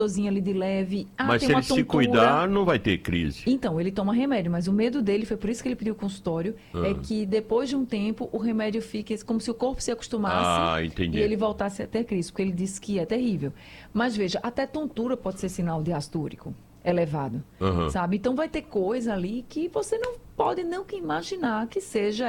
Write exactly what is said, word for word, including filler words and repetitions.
dorzinha ali de leve. Ah, Mas tem se uma ele se tontura. cuidar, não vai ter crise. Então, ele toma remédio, mas o medo dele, foi por isso que ele pediu o consultório, Ah. é que depois de um tempo o remédio fique como se o corpo se acostumasse Ah, entendi. e ele voltasse a ter crise, porque ele disse que é terrível. Mas veja, até tontura pode ser sinal de ácido úrico elevado, Aham. sabe? Então vai ter coisa ali que você não pode não que imaginar que seja